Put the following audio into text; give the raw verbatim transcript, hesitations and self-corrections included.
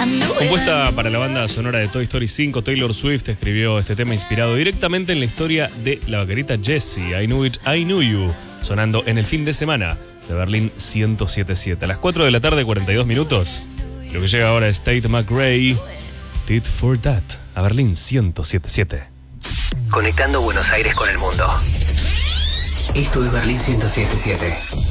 Compuesta para la banda sonora de Toy Story cinco, Taylor Swift escribió este tema inspirado directamente en la historia de la vaquerita Jessie, I Knew It, I Knew You, sonando en el fin de semana de Berlín ciento siete punto siete. A las cuatro de la tarde, cuarenta y dos minutos. Lo que llega ahora es Tate McRae, Tit for That, a Berlín ciento siete punto siete. Conectando Buenos Aires con el mundo. Esto es Berlín ciento siete punto siete.